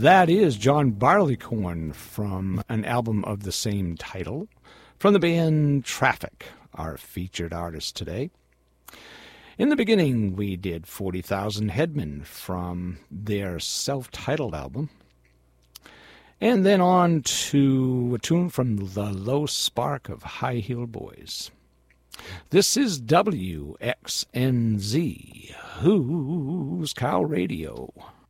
That is John Barleycorn from an album of the same title from the band Traffic, our featured artist today. In the beginning, we did 40,000 Headmen from their self-titled album. And then on to a tune from the Low Spark of High Heel Boys. This is WXNZ, Who's Cow Radio.